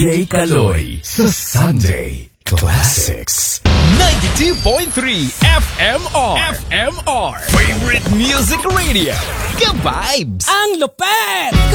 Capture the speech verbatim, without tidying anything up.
Jay Kaloy sa Sunday Classics. ninety-two point three F M R. F M R. Favorite Music Radio. Ka-vibes! Ang lupet!